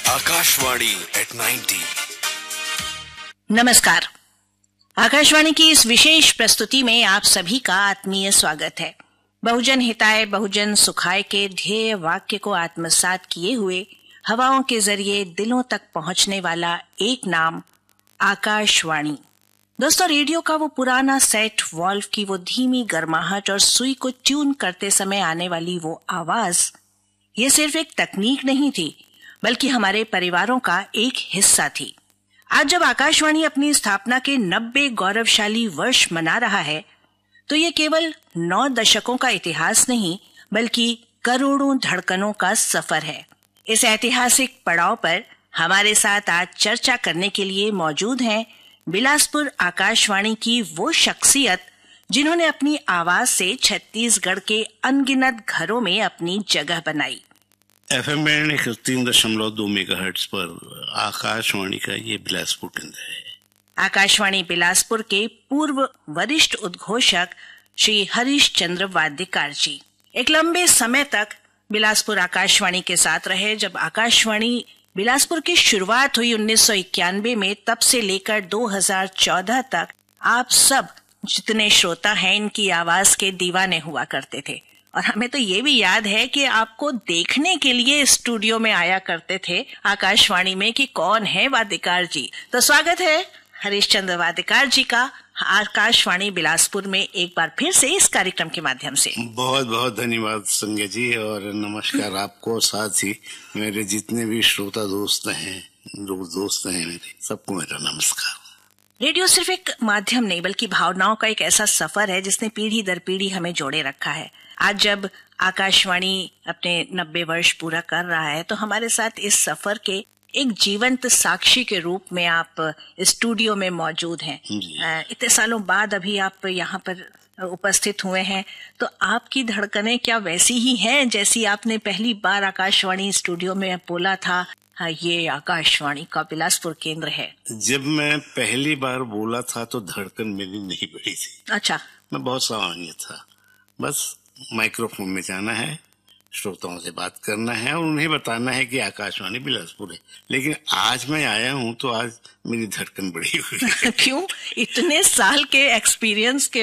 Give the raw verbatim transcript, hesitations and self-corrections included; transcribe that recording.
Akashvani eight ninety. नमस्कार। आकाशवाणी की इस विशेष प्रस्तुति में आप सभी का आत्मीय स्वागत है। बहुजन हिताय बहुजन सुखाय के ध्येय वाक्य को आत्मसात किए हुए हवाओं के जरिए दिलों तक पहुंचने वाला एक नाम, आकाशवाणी। दोस्तों, रेडियो का वो पुराना सेट, वॉल्व की वो धीमी गर्माहट और सुई को ट्यून करते समय आने वाली वो आवाज, ये सिर्फ एक तकनीक नहीं थी, बल्कि हमारे परिवारों का एक हिस्सा थी। आज जब आकाशवाणी अपनी स्थापना के नब्बे गौरवशाली वर्ष मना रहा है, तो ये केवल नौ दशकों का इतिहास नहीं, बल्कि करोड़ों धड़कनों का सफर है। इस ऐतिहासिक पड़ाव पर हमारे साथ आज चर्चा करने के लिए मौजूद हैं बिलासपुर आकाशवाणी की वो शख्सियत जिन्होंने अपनी आवाज से छत्तीसगढ़ के अनगिनत घरों में अपनी जगह बनाई। एफएम बैंड एक तीन दशमलव दो मेगाहर्ट्ज पर आकाशवाणी का ये बिलासपुर केंद्र है। आकाशवाणी बिलासपुर के पूर्व वरिष्ठ उद्घोषक श्री हरीश चंद्र वाद्यकार जी एक लंबे समय तक बिलासपुर आकाशवाणी के साथ रहे। जब आकाशवाणी बिलासपुर की शुरुआत हुई उन्नीस सौ इक्यानवे में, तब से लेकर दो हज़ार चौदह तक आप सब जितने श्रोता हैं इनकी आवाज के दीवाने हुआ करते थे। और हमें तो ये भी याद है कि आपको देखने के लिए स्टूडियो में आया करते थे आकाशवाणी में कि कौन है वाद्यकार जी। तो स्वागत है हरीश चंद्र वाद्यकार जी का आकाशवाणी बिलासपुर में एक बार फिर से इस कार्यक्रम के माध्यम से। बहुत बहुत धन्यवाद संज्ञा जी, और नमस्कार आपको, साथ ही मेरे जितने भी श्रोता दोस्त हैं, दोस्त हैं मेरे, सबको मेरा नमस्कार। रेडियो सिर्फ एक माध्यम नहीं, बल्कि भावनाओं का एक ऐसा सफर है जिसने पीढ़ी दर पीढ़ी हमें जोड़े रखा है। आज जब आकाशवाणी अपने नब्बे वर्ष पूरा कर रहा है, तो हमारे साथ इस सफर के एक जीवंत साक्षी के रूप में आप स्टूडियो में मौजूद हैं। इतने सालों बाद अभी आप यहाँ पर उपस्थित हुए हैं, तो आपकी धड़कनें क्या वैसी ही हैं जैसी आपने पहली बार आकाशवाणी स्टूडियो में बोला था, हाँ ये आकाशवाणी का बिलासपुर केंद्र है? जब मैं पहली बार बोला था तो धड़कन मेरी नहीं बढ़ी थी। अच्छा। मैं बहुत सामान्य था, बस माइक्रोफोन में जाना है, श्रोताओं से बात करना है और उन्हें बताना है कि आकाशवाणी बिलासपुर है। लेकिन आज मैं आया हूँ तो आज मेरी धड़कन बढ़ी हुई है। क्यों? इतने साल के एक्सपीरियंस के